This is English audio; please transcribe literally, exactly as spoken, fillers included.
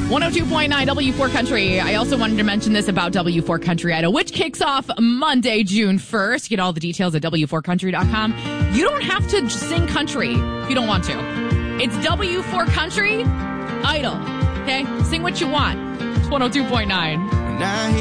one oh two point nine W four Country. I also wanted to mention this about W four Country Idol, which kicks off Monday, June first. Get all the details at W four country dot com. You don't have to sing country if you don't want to. It's W four Country Idol. Okay? Sing what you want. It's one oh two point nine.